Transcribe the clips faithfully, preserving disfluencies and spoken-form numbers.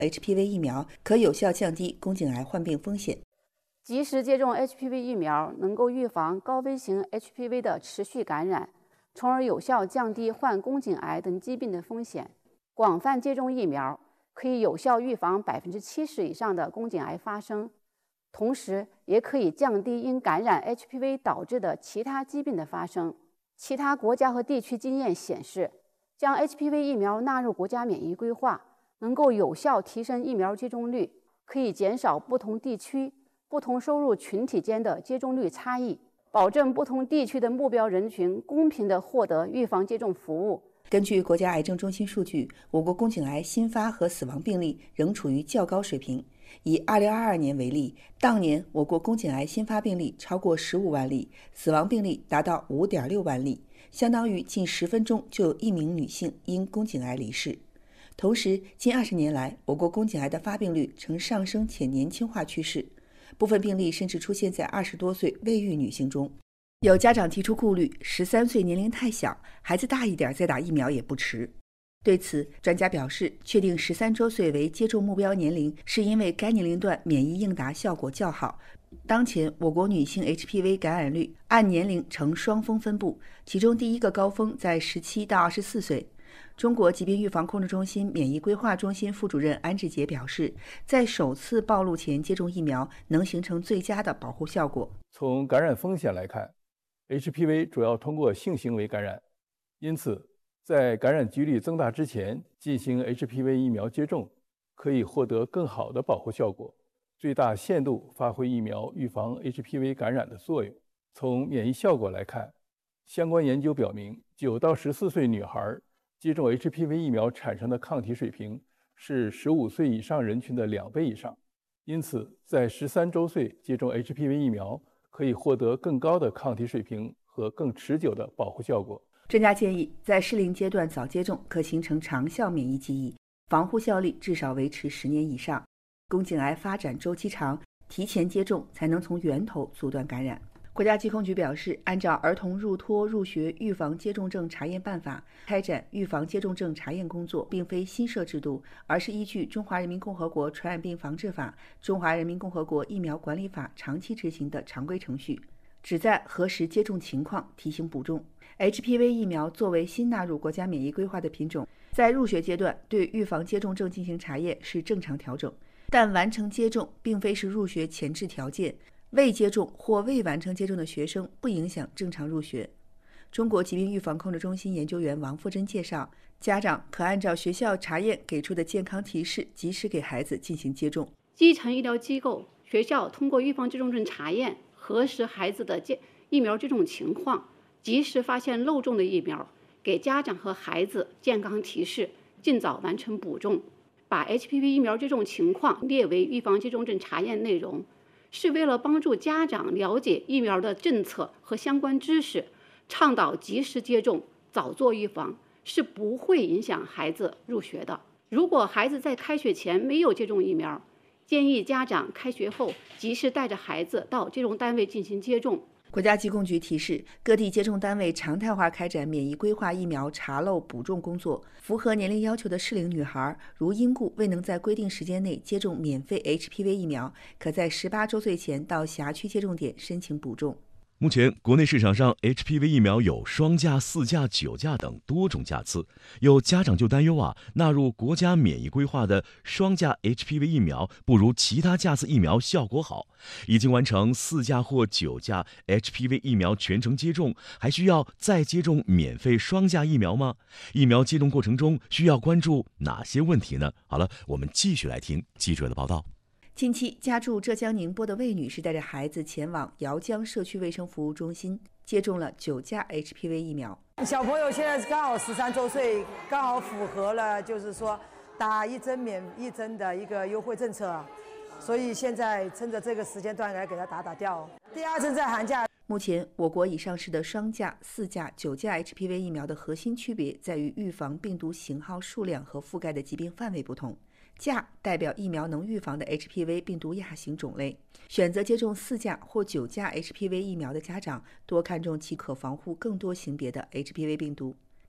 H P V 疫苗可有效降低宫颈癌患病风险。 及时接种 H P V 疫苗能够预防高危型 H P V 的持续感染，从而有效降低患宫颈癌等疾病的风险。广泛接种疫苗可以有效预防百分之七十以上的宫颈癌发生，同时也可以降低因感染 H P V 导致的其他疾病的发生。其他国家和地区经验显示，将 H P V 疫苗纳入国家免疫规划，能够有效提升疫苗接种率，可以减少不同地区、不同收入群体间的接种率差异，保证不同地区的目标人群公平地获得预防接种服务。 根据国家癌症中心数据，我国宫颈癌新发和死亡病例仍处于较高水平。以二零二二年为例，当年我国宫颈癌新发病例超过十五万例，死亡病例达到五点六万例，相当于近十分钟就有一名女性因宫颈癌离世。同时，近二十年来，我国宫颈癌的发病率呈上升且年轻化趋势，部分病例甚至出现在二十多岁未育女性中。有家长提出顾虑，十三岁年龄太小，孩子大一点再打疫苗也不迟。对此，专家表示，确定十三周岁为接种目标年龄，是因为该年龄段免疫应答效果较好。当前，我国女性 H P V 感染率按年龄呈双峰分布，其中第一个高峰在十七到二十四岁。中国疾病预防控制中心免疫规划中心副主任安志杰表示，在首次暴露前接种疫苗能形成最佳的保护效果。 从感染风险来看， H P V 主要通过性行为感染，因此在感染几率增大之前进行 H P V 疫苗接种，可以获得更好的保护效果，最大限度发挥疫苗预防 H P V 感染的作用。从免疫效果来看，相关研究表明，九到十四岁女孩接种 H P V 疫苗产生的抗体水平是十五岁以上人群的两倍以上，因此在十三周岁接种 H P V 疫苗可以获得更高的抗体水平和更持久的保护效果。 专家建议，在适龄阶段早接种可形成长效免疫记忆，防护效力至少维持十年以上。宫颈癌发展周期长，提前接种才能从源头阻断感染。国家疾控局表示，按照《儿童入托入学预防接种证查验办法》开展预防接种证查验工作，并非新设制度，而是依据《中华人民共和国传染病防治法》、《中华人民共和国疫苗管理法》长期执行的常规程序，旨在核实接种情况，提醒补种。H P V 疫苗作为新纳入国家免疫规划的品种，在入学阶段对预防接种证进行查验是正常调整，但完成接种并非是入学前置条件。未接种或未完成接种的学生不影响正常入学。中国疾病预防控制中心研究员王富珍介绍，家长可按照学校查验给出的健康提示，及时给孩子进行接种。 基层医疗机构、学校通过预防接种证查验，核实孩子的疫苗接种情况，及时发现漏种的疫苗，给家长和孩子健康提示，尽早完成补种。把 H P V 疫苗接种情况列为预防接种证查验内容，是为了帮助家长了解疫苗的政策和相关知识，倡导及时接种，早做预防，是不会影响孩子入学的。如果孩子在开学前没有接种疫苗，建议家长开学后及时带着孩子到接种单位进行接种。 国家疾控局提示，各地接种单位常态化开展免疫规划疫苗查漏补种工作。符合年龄要求的适龄女孩，如因故未能在规定时间内接种免费 H P V 疫苗，可在十八周岁前到辖区接种点申请补种。 目前，国内市场上 H P V 疫苗有双价、四价、九价等多种价次。有家长就担忧啊，纳入国家免疫规划的双价 H P V 疫苗不如其他价次疫苗效果好。已经完成四价或九价 H P V 疫苗全程接种，还需要再接种免费双价疫苗吗？疫苗接种过程中需要关注哪些问题呢？好了，我们继续来听记者的报道。 近期，家住浙江宁波的魏女士带着孩子前往姚江社区卫生服务中心，接种了九价 H P V 疫苗。 小朋友现在刚好十三周岁，刚好符合了就是说打一针免一针的一个优惠政策，所以现在趁着这个时间段来给他打打掉。第二针在寒假。 目前，我国已上市的双价、四价、九价 H P V 疫苗的核心区别在于预防病毒型号数量和覆盖的疾病范围不同。价代表疫苗能预防的 H P V 病毒亚型种类。选择接种四价或九价 H P V 疫苗的家长多看重其可防护更多型别的 H P V 病毒。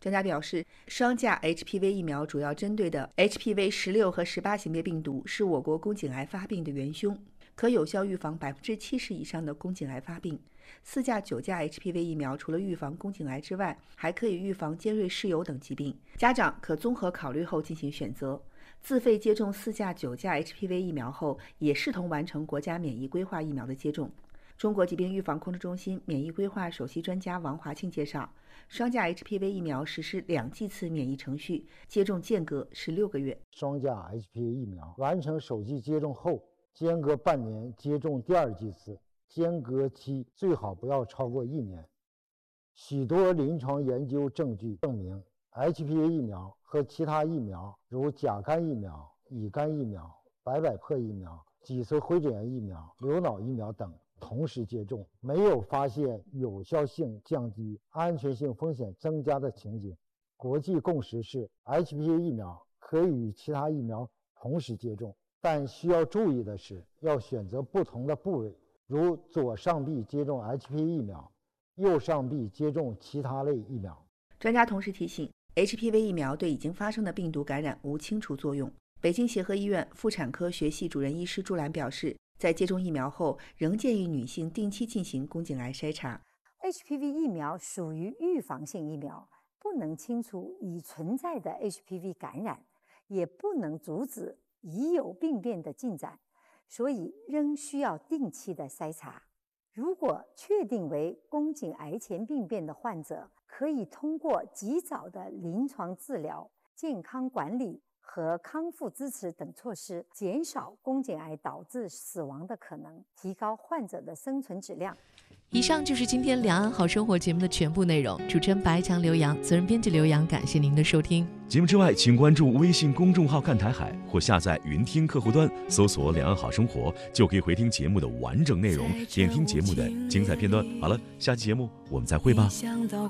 专家表示，双价 H P V 疫苗主要针对的 H P V 十六 和十八型别病毒是我国宫颈癌发病的元凶，可有效预防百分之七十以上的宫颈癌发病。四价、九价 H P V 疫苗除了预防宫颈癌之外，还可以预防尖锐湿疣等疾病。家长可综合考虑后进行选择。自费接种四价、九价 H P V 疫苗后，也视同完成国家免疫规划疫苗的接种。中国疾病预防控制中心免疫规划首席专家王华庆介绍，双价 H P V 疫苗实施两剂次免疫程序，接种间隔是六个月。 双价 H P V 疫苗完成首剂接种后，间隔半年接种第二剂次，间隔期最好不要超过一年。许多临床研究证据证明 H P V 疫苗和其他疫苗如甲肝疫苗、乙肝疫苗、白百破疫苗、脊髓灰质炎疫苗、流脑疫苗等同时接种，没有发现有效性降低、安全性风险增加的情景。国际共识是 H P V 疫苗可以与其他疫苗同时接种，但需要注意的是，要选择不同的部位，如左上臂接种 H P V 疫苗，右上臂接种其他类疫苗。 专家同时提醒， H P V 疫苗对已经发生的病毒感染无清除作用。北京协和医院妇产科学系主任医师朱兰表示，在接种疫苗后，仍建议女性定期进行宫颈癌筛查。 H P V 疫苗属于预防性疫苗，不能清除已存在的 H P V 感染，也不能阻止已有病变的进展，所以仍需要定期的筛查。如果确定为宫颈癌前病变的患者，可以通过及早的临床治疗、健康管理和康复支持等措施，减少宫颈癌导致死亡的可能，提高患者的生存质量。 以上就是今天两岸好生活节目的全部内容。主持人白强、刘洋，责任编辑刘洋，感谢您的收听。 节目之外，请关注微信公众号看台海，或下载云听客户端，搜索两岸好生活，就可以回听节目的完整内容，点听节目的精彩片段。好了，下期节目我们再会吧。 想到